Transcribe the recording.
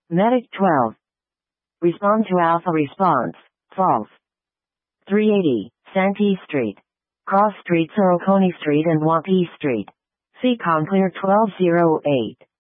Medic 12. Respond to Alpha response. False. 380, Santee Street. Cross Street, Soroconi Street and Wapi Street. Seacom clear 1208.